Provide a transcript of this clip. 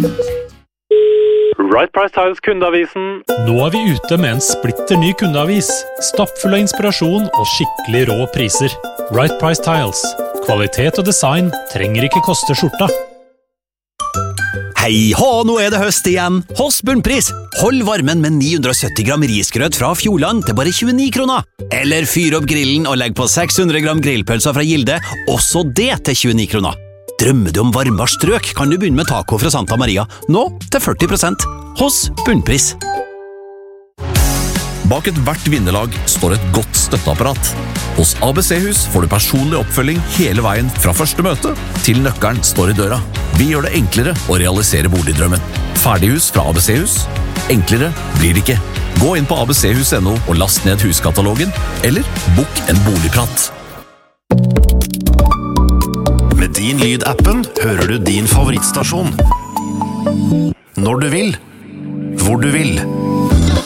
Right Price Tiles kundeavisen. Nå vi ute med en splitter ny kundeavis. Stappfull av inspirasjon og skikkelig rå priser. Right Price Tiles. Kvalitet og design trenger ikke koste skjorta. Hei hå, nå det høst igjen. Hos Bunnpris. Hold varmen med 970 gram risgrøt fra Fjordland til bare 29 kroner. Eller fyr opp grillen og legg på 600 gram grillpølser fra Gilde, også det til 29 kroner. Drømmer du om varmere strøk, kan du begynne med taco fra Santa Maria, nå til 40%, hos Bunnpris. Bak et hvert vinnerlag står et godt støtteapparat. Hos ABC-hus får du personlig oppfølging hele veien fra første møte til nøkkelen står i døra. Vi gjør det enklere å realisere boligdrømmen. Ferdighus fra ABC-hus. Enklere blir det ikke. Gå inn på abchus.no og last ned huskatalogen, eller bok en boligprat. Med din Lyd-appen hører du din favorittstasjon. Når du vil, hvor du vil.